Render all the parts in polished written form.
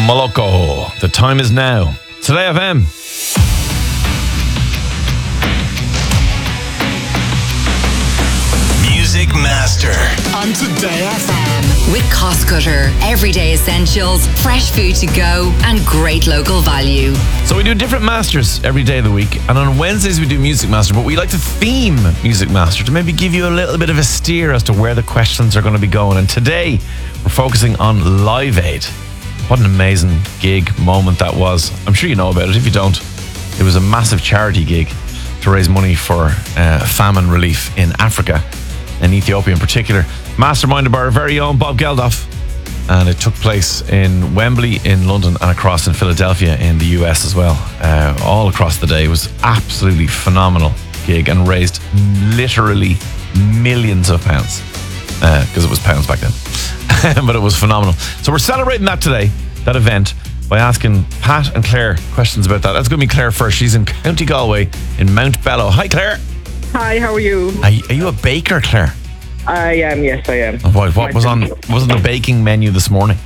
Moloko. The time is now. Today FM. Music Master on Today FM with Cost Cutter. Everyday essentials, fresh food to go, and great local value. So we do different masters every day of the week, and on Wednesdays we do Music Master, but we like to theme Music Master to maybe give you a little bit of a steer as to where the questions are going to be going. And today we're focusing on Live Aid. What an amazing gig moment that was. I'm sure you know about it. If you don't, it was a massive charity gig to raise money for famine relief in Africa, in Ethiopia in particular. Masterminded by our very own Bob Geldof. And it took place in Wembley in London and across in Philadelphia in the US as well. All across the day. It was absolutely phenomenal gig and raised literally millions of pounds. Because it was pounds back then. But it was phenomenal. So we're celebrating that today, that event, by asking Pat and Claire questions about that. That's going to be Claire first. She's in County Galway in Mount Bellow. Hi, Claire. Hi, how are you? Are you a baker, Claire? I am, yes, I am. What was on the baking menu this morning?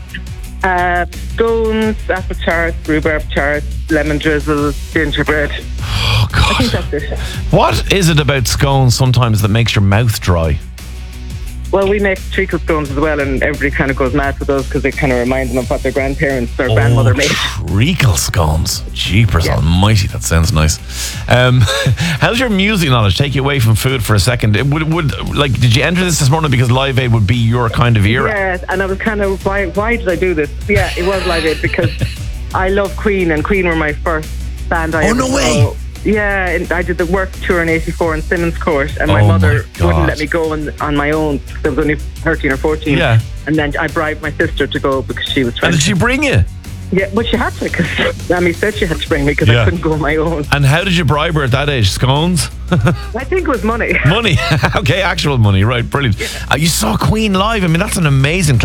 Scones, apple tarts, rhubarb tarts, lemon drizzle, gingerbread. Oh, God. I think that's it. What is it about scones sometimes that makes your mouth dry? Well, we make treacle scones as well, and everybody kind of goes mad with those because they kind of remind them of what their grandparents or grandmother made. Treacle scones. Jeepers almighty, that sounds nice. How's your music knowledge? Take you away from food for a second. Did you enter this morning because Live Aid would be your kind of era? Yes, and I was kind of, why did I do this? Yeah, it was Live Aid because I love Queen, and Queen were my first band I ever no saw. way! Yeah, and I did the work tour in '84 in Simmons Court, and my mother wouldn't let me go on my own because I was only 13 or 14. Yeah. And then I bribed my sister to go because she was 20. And did she bring you? Yeah, but she had to because Sammy said she had to bring me because I couldn't go on my own. And how did you bribe her at that age? Scones? I think it was money. Money. Okay, actual money. Right, brilliant. You saw Queen live. I mean, that's an amazing